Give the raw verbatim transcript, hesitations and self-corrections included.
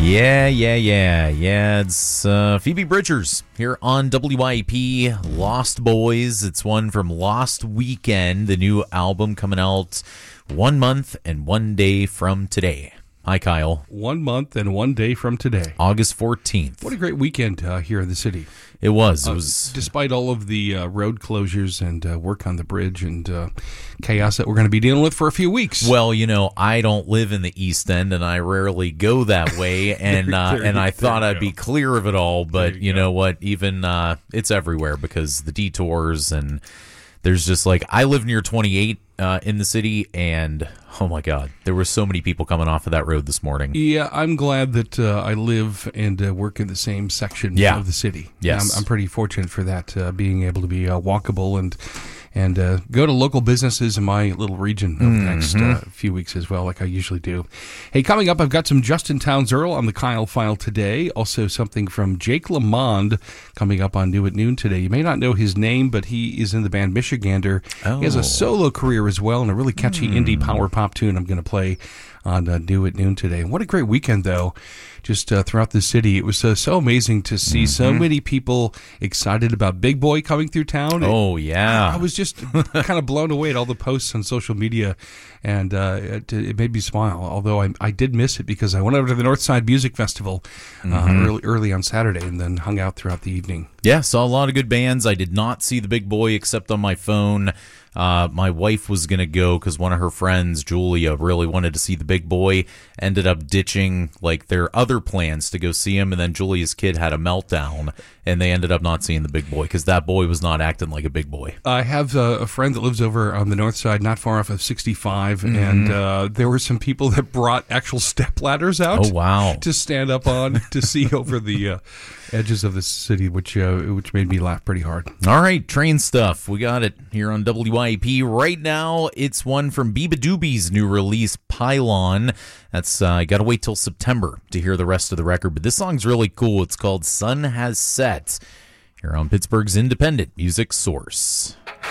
Yeah, yeah, yeah, yeah. It's uh, Phoebe Bridgers here on W I P, Lost Boys. It's one from Lost Weekend, the new album coming out one month and one day from today. Hi, Kyle. One month and one day from today. August fourteenth. What a great weekend uh, here in the city. It was. It Uh, was. despite all of the uh, road closures and uh, work on the bridge and uh, chaos that we're going to be dealing with for a few weeks. Well, you know, I don't live in the East End, and I rarely go that way. And uh, there and you- I thought there you I'd go. be clear of it all, but you you, go. know what? Even uh, it's everywhere because the detours and there's just like I live near twenty-eight uh, in the city, and oh my God, there were so many people coming off of that road this morning. Yeah, I'm glad that uh, I live and uh, work in the same section Yeah. of the city. Yes. I'm, I'm pretty fortunate for that, uh, being able to be uh, walkable and and uh, go to local businesses in my little region over the next uh, few weeks as well, like I usually do. Hey, coming up, I've got some Justin Townes Earl on the Kyle File today. Also something from Jake LaMond coming up on New at Noon today. You may not know his name, but he is in the band Michigander. He has Oh. a solo career as well and a really catchy indie power pop tune I'm going to play on uh, New at Noon today. What a great weekend, though, just uh, throughout the city. It was uh, so amazing to see so many people excited about Big Boy coming through town. Oh yeah, I was just kind of blown away at all the posts on social media, and uh, it, it made me smile, although I, I did miss it because I went over to the Northside Music Festival uh, early, early on Saturday and then hung out throughout the evening. Yeah, saw a lot of good bands. I did not see the Big Boy except on my phone. Uh, my wife was going to go because one of her friends, Julia, really wanted to see the Big Boy, ended up ditching like their other plans to go see him, and then Julia's kid had a meltdown, and they ended up not seeing the Big Boy because that boy was not acting like a big boy. I have uh, a friend that lives over on the north side, not far off of sixty-five, and uh, there were some people that brought actual step ladders out Oh, wow. to stand up on to see over the uh, edges of the city, which uh, which made me laugh pretty hard. All right, train stuff. We got it here on W I P. Right now, it's one from Biba Doobie's new release, Pylon. That's uh, you got to wait till September to hear the rest of the record, but this song's really cool. It's called Sun Has Set here on Pittsburgh's independent music source.